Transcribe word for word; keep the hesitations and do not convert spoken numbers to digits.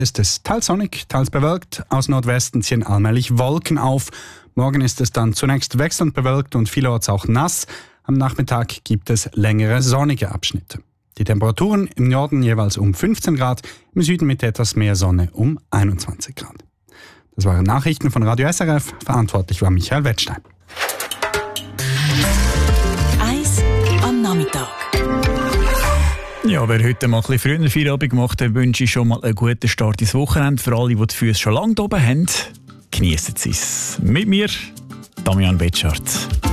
Ist es teils sonnig, teils bewölkt. Aus Nordwesten ziehen allmählich Wolken auf. Morgen ist es dann zunächst wechselnd bewölkt und vielerorts auch nass. Am Nachmittag gibt es längere sonnige Abschnitte. Die Temperaturen im Norden jeweils um fünfzehn Grad, im Süden mit etwas mehr Sonne um einundzwanzig Grad. Das waren Nachrichten von Radio S R F. Verantwortlich war Michael Wettstein. Eis am Nachmittag. Ja, wer heute mal ein bisschen früher Feierabend gemacht hat, wünsche ich schon mal einen guten Start ins Wochenende. Für alle, die die Füße schon lange oben haben, geniessen Sie es. Mit mir, Damian Betschart.